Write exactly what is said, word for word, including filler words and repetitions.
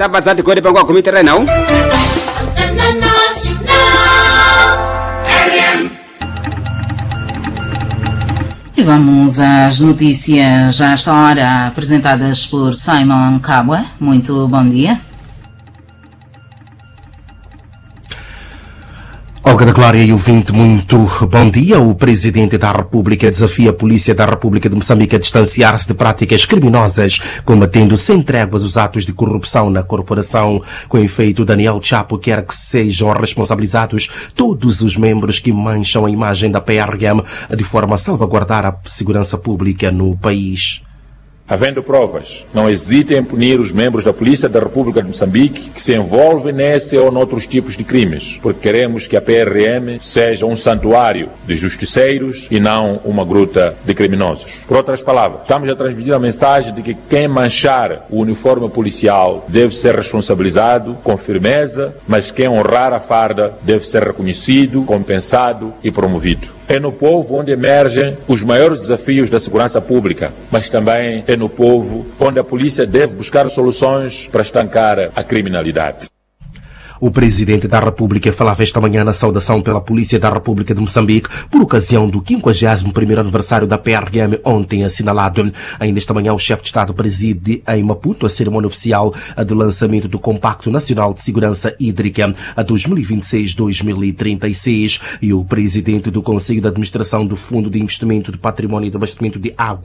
Estava a decorar para alguma coisa, não? E vamos às notícias já a esta hora, apresentadas por Simon Kabwa. Muito bom dia. Olga da Glória e ouvinte, muito bom dia. O Presidente da República desafia a Polícia da República de Moçambique a distanciar-se de práticas criminosas, combatendo sem tréguas os atos de corrupção na corporação. Com efeito, Daniel Chapo quer que sejam responsabilizados todos os membros que mancham a imagem da P R M de forma a salvaguardar a segurança pública no país. Havendo provas, não hesitem em punir os membros da Polícia da República de Moçambique que se envolvem nesse ou noutros tipos de crimes, porque queremos que a P R M seja um santuário de justiceiros e não uma gruta de criminosos. Por outras palavras, estamos a transmitir a mensagem de que quem manchar o uniforme policial deve ser responsabilizado com firmeza, mas quem honrar a farda deve ser reconhecido, compensado e promovido. É no povo onde emergem os maiores desafios da segurança pública, mas também é no povo onde a polícia deve buscar soluções para estancar a criminalidade. O Presidente da República falava esta manhã na saudação pela Polícia da República de Moçambique por ocasião do quinquagésimo primeiro aniversário da P R M, ontem assinalado. Ainda esta manhã o chefe de Estado preside em Maputo a cerimônia oficial do lançamento do Compacto Nacional de Segurança Hídrica a dois mil e vinte e seis a dois mil e trinta e seis e o Presidente do Conselho de Administração do Fundo de Investimento de Património e de Abastecimento de Água